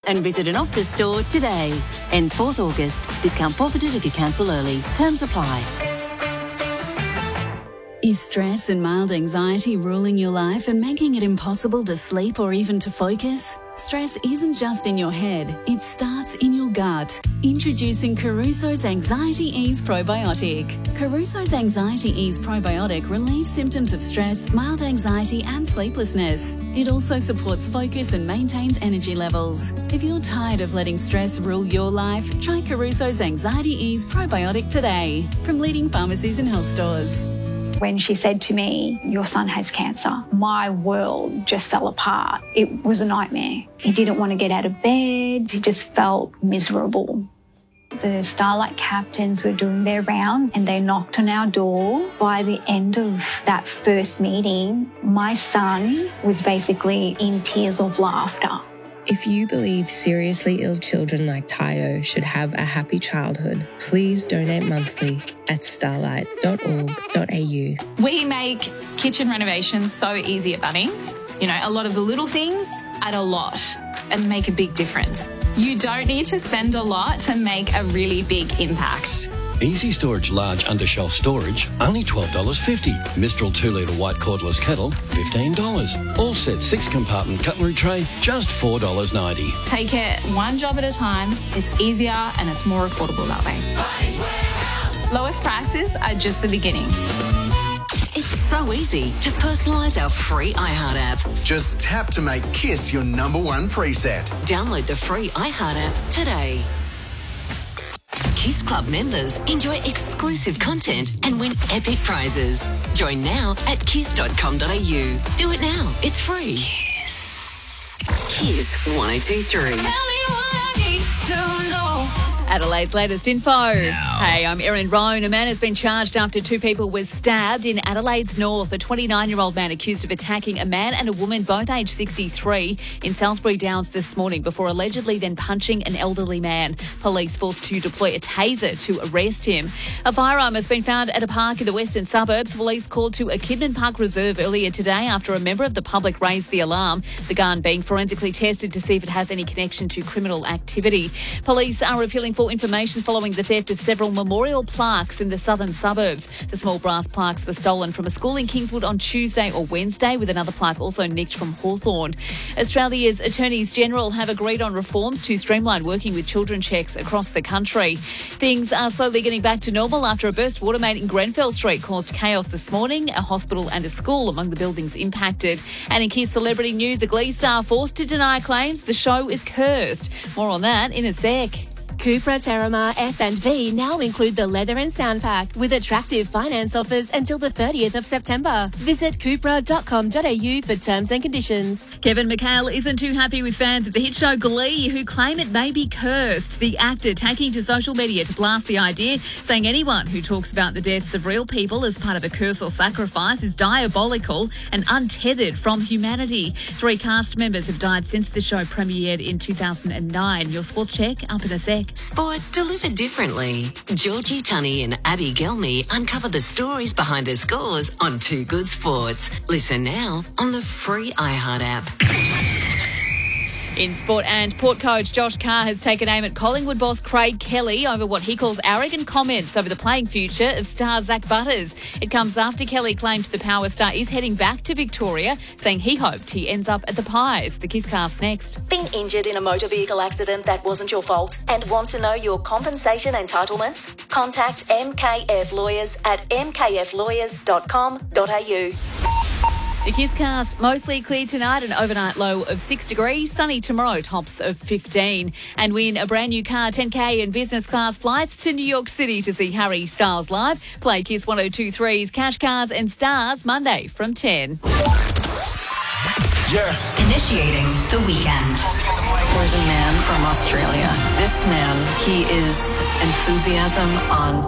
and visit an Optus store today. Ends 4th August. Discount forfeited if you cancel early. Terms apply. Is stress and mild anxiety ruling your life and making it impossible to sleep or even to focus? Stress isn't just in your head, it starts in your gut. Introducing Caruso's Anxiety Ease Probiotic. Caruso's Anxiety Ease Probiotic relieves symptoms of stress, mild anxiety and sleeplessness. It also supports focus and maintains energy levels. If you're tired of letting stress rule your life, try Caruso's Anxiety Ease Probiotic today from leading pharmacies and health stores. When she said to me, your son has cancer, my world just fell apart. It was a nightmare. He didn't want to get out of bed. He just felt miserable. The Starlight captains were doing their round and they knocked on our door. By the end of that first meeting, my son was basically in tears of laughter. If you believe seriously ill children like Tayo should have a happy childhood, please donate monthly at starlight.org.au. We make kitchen renovations so easy at Bunnings. You know, a lot of the little things add a lot and make a big difference. You don't need to spend a lot to make a really big impact. Easy Storage Large Undershelf Storage, only $12.50. Mistral 2-litre white cordless kettle, $15. All set 6-compartment cutlery tray, just $4.90. Take it one job at a time. It's easier and it's more affordable that way. Lowest prices are just the beginning. It's so easy to personalise our free iHeart app. Just tap to make Kiss your #1 preset. Download the free iHeart app today. Kiss Club members enjoy exclusive content and win epic prizes. Join now at kiss.com.au. Do it now. It's free. Kiss 102.3. Tell me what I need to know. Adelaide's latest info. Hey, I'm Erin Roan. A man has been charged after 2 people were stabbed in Adelaide's North. A 29-year-old man accused of attacking a man and a woman, both aged 63, in Salisbury Downs this morning before allegedly then punching an elderly man. Police forced to deploy a taser to arrest him. A firearm has been found at a park in the western suburbs. Police called to a Kidman Park Reserve earlier today after a member of the public raised the alarm. The gun being forensically tested to see if it has any connection to criminal activity. Police are appealing for information following the theft of several memorial plaques in the southern suburbs. The small brass plaques were stolen from a school in Kingswood on Tuesday or Wednesday, with another plaque also nicked from Hawthorn. Australia's Attorneys General have agreed on reforms to streamline working with children checks across the country. Things are slowly getting back to normal after a burst water main in Grenfell Street caused chaos this morning. A hospital and a school among the buildings impacted. And in Kiss celebrity news, a Glee star forced to deny claims the show is cursed. More on that in a sec. Cupra Terramar S&V now include the leather and sound pack with attractive finance offers until the 30th of September. Visit cupra.com.au for terms and conditions. Kevin McHale isn't too happy with fans of the hit show Glee who claim it may be cursed. The actor taking to social media to blast the idea, saying anyone who talks about the deaths of real people as part of a curse or sacrifice is diabolical and untethered from humanity. 3 cast members have died since the show premiered in 2009. Your sports check up in a sec. Sport delivered differently. Georgie Tunney and Abby Gelmy uncover the stories behind the scores on Too Good Sports. Listen now on the free iHeart app. In sport and Port coach Josh Carr has taken aim at Collingwood boss Craig Kelly over what he calls arrogant comments over the playing future of star Zach Butters. It comes after Kelly claimed the Power star is heading back to Victoria, saying he hoped he ends up at the Pies. The Kisscast next. Been injured in a motor vehicle accident that wasn't your fault and want to know your compensation entitlements? Contact MKF Lawyers at mkflawyers.com.au. The Kisscast, mostly clear tonight, an overnight low of 6 degrees. Sunny tomorrow, tops of 15. And win a brand new car, 10K and business class flights to New York City to see Harry Styles live. Play Kiss 102.3's Cash Cars and Stars Monday from 10. Yeah. Initiating the weekend. There's a man from Australia. This man, he is enthusiasm on